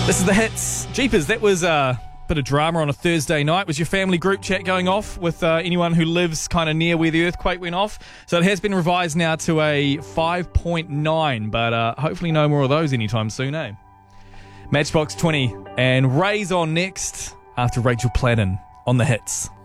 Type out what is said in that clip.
This is the hits. Jeepers, that was a bit of drama on a Thursday night. Was your family group chat going off with anyone who lives kind of near where the earthquake went off? So it has been revised now to a 5.9, but hopefully no more of those anytime soon, eh? Matchbox 20 and Ray's on next after Rachel Platten on the hits.